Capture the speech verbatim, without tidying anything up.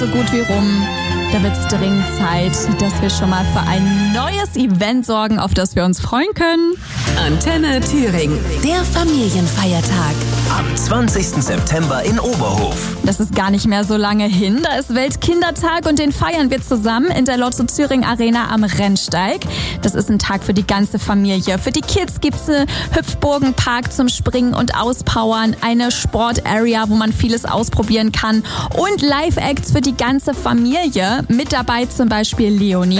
so gut wie rum. Da wird es dringend Zeit, dass wir schon mal für ein neues Event sorgen, auf das wir uns freuen können. Antenne Thüringen, der Familienfeiertag. Am zwanzigsten September in Oberhof. Das ist gar nicht mehr so lange hin. Da ist Weltkindertag und den feiern wir zusammen in der Lotto Thüringen Arena am Rennsteig. Das ist ein Tag für die ganze Familie. Für die Kids gibt's einen Hüpfburgenpark zum Springen und Auspowern, eine Sport-Area, wo man vieles ausprobieren kann und Live-Acts für die ganze Familie. Mit dabei zum Beispiel Leonie.